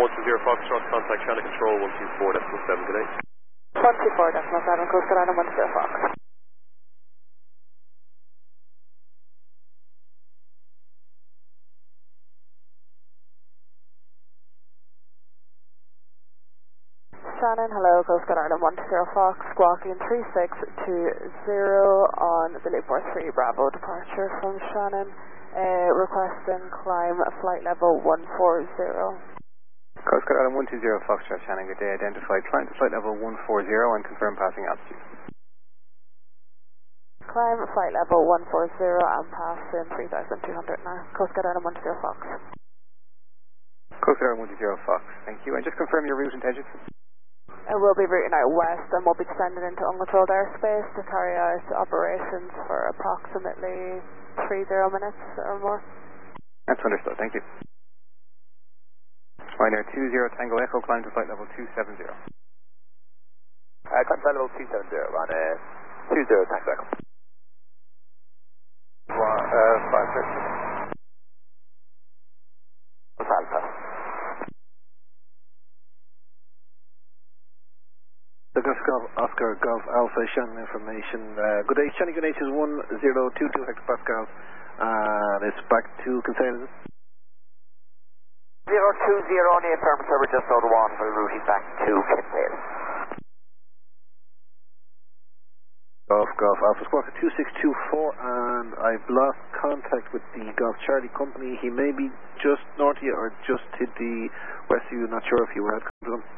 120 Foxtrot, contact Channel Control 124.7, good day. 124.7, Coast Guard Island 10 Fox. Shannon, hello, Coast Guard Island 10 Fox, squawking 3620 on the Leapforce 3 Bravo departure from Shannon, requesting climb flight level 140. Coast Guard Island 120 Foxtrot, Shannon, good day, identified, climb to flight level 140 and confirm passing altitude. Climb flight level 140 and pass in 3,200 now, Coast Guard Island 10 Fox. Coast Guard Island 10 Fox, thank you, and just confirm your route intentions. We'll be routing out west and we'll be descending into uncontrolled airspace to carry out operations for approximately 30 minutes or more. That's understood, thank you. Ryanair 20 Tango Echo, climb to flight level 270. Climb to flight level 270, Ryanair 20 Tango Echo. 530. Alpha. Douglas Golf, Oscar Golf Alpha, Shannon information. Good day, Shannon H is 1022 hectopascals, and it's back to Kinsale, is it? 020, only a firm server just out of Waterville, routing back to Kinsale. Golf Alpha Squawker 2624, and I've lost contact with the Golf Charlie company. He may be just north of you or just hit the west of you, not sure if you had come to them.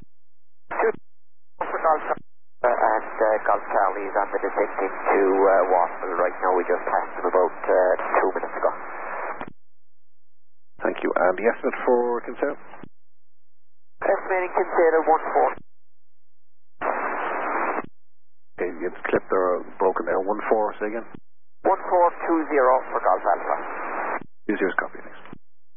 And Golf Charlie is on the descent into Waterville right now. We just passed him about 2 minutes ago. Thank you. And the estimate for Kinsale? Estimating Kinsale 14. Okay, it's clipped or broken there. 14, say again? 1420 for Golf Alpha. 20 copy.